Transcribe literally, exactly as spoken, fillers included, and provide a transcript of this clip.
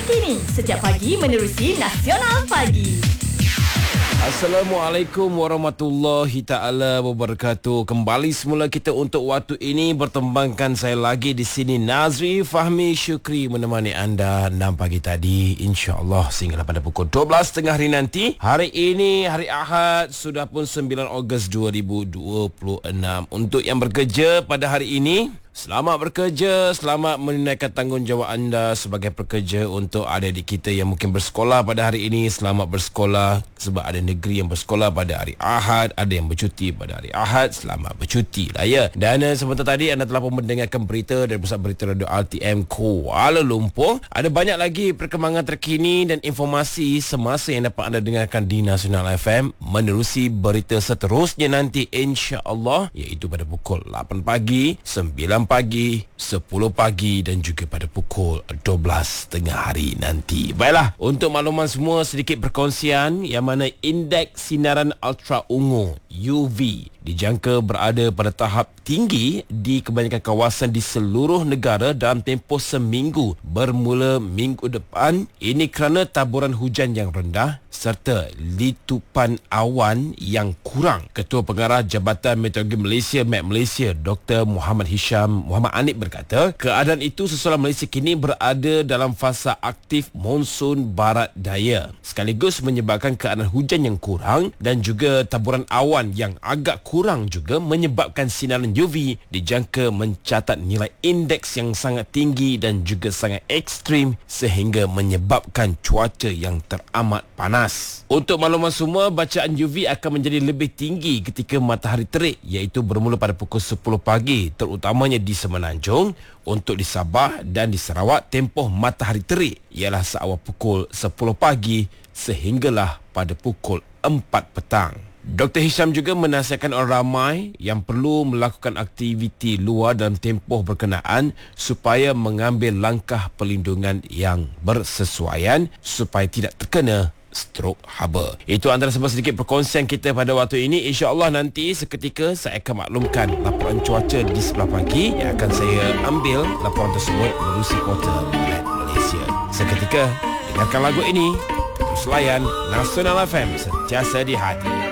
terkini setiap pagi menerusi Nasional Pagi. Assalamualaikum warahmatullahi ta'ala wabarakatuh. Kembali semula kita untuk waktu ini bertembangkan saya lagi di sini Nazri Fahmi Syukri menemani anda enam pagi tadi, insya-Allah sehingga pada pukul dua belas tiga puluh hari nanti. Hari ini hari Ahad, sudah pun sembilan Ogos dua ribu dua puluh enam. Untuk yang bekerja pada hari ini, selamat bekerja, selamat menunaikan tanggungjawab anda sebagai pekerja. Untuk adik-adik kita yang mungkin bersekolah pada hari ini, selamat bersekolah, sebab ada negeri yang bersekolah pada hari Ahad, ada yang bercuti pada hari Ahad, selamat bercuti lah ya. Dan uh, sebentar tadi anda telah pun mendengarkan berita dari Pusat Berita Radio R T M Kuala Lumpur. Ada banyak lagi perkembangan terkini dan informasi semasa yang dapat anda dengarkan di Nasional F M menerusi berita seterusnya nanti, insya-Allah, iaitu pada pukul lapan pagi, sembilan pagi, sepuluh pagi dan juga pada pukul dua belas tengah hari nanti. Baiklah, untuk makluman semua, sedikit perkongsian yang mana indeks sinaran ultra ungu U V dijangka berada pada tahap tinggi di kebanyakan kawasan di seluruh negara dalam tempoh seminggu bermula minggu depan. Ini kerana taburan hujan yang rendah serta litupan awan yang kurang. Ketua Pengarah Jabatan Meteorologi Malaysia M E T Malaysia Doktor Muhammad Hisham Muhammad Anip berkata, keadaan itu sesuai Malaysia kini berada dalam fasa aktif monsun barat daya, sekaligus menyebabkan keadaan hujan yang kurang dan juga taburan awan yang agak kurang juga menyebabkan sinaran U V dijangka mencatat nilai indeks yang sangat tinggi dan juga sangat ekstrim sehingga menyebabkan cuaca yang teramat panas. Untuk makluman semua, bacaan U V akan menjadi lebih tinggi ketika matahari terik, iaitu bermula pada pukul sepuluh pagi, terutamanya di Semenanjung. Untuk di Sabah dan di Sarawak, tempoh matahari terik ialah seawal pukul sepuluh pagi sehinggalah pada pukul empat petang. Doktor Hisham juga menasihatkan orang ramai yang perlu melakukan aktiviti luar dalam tempoh berkenaan supaya mengambil langkah perlindungan yang bersesuaian supaya tidak terkena strok haba. Itu antara sebab sedikit perkongsian kita pada waktu ini. InsyaAllah nanti seketika saya akan maklumkan laporan cuaca di sebelah pagi yang akan saya ambil laporan tersebut melalui portal M E T Malaysia. Seketika dengarkan lagu ini, terus layan Nasional F M, sentiasa di hati.